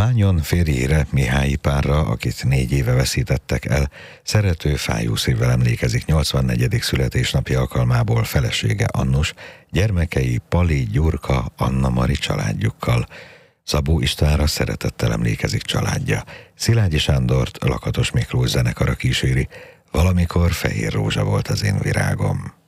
Mányon férjére, Mihályi párra, akit 4 éve veszítettek el, szerető, fájó szívvel emlékezik 84. születésnapi alkalmából felesége Annus, gyermekei Pali, Gyurka, Anna Mari családjukkal. Szabó Istvánra szeretettel emlékezik családja. Szilágyi Sándort Lakatos Miklós zenekara kíséri, valamikor fehér rózsa volt az én virágom.